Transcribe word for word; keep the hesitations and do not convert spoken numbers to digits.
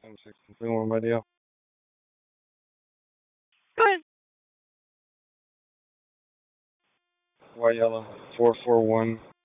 ten sixteen twenty-one by deal. Good. White yellow four four one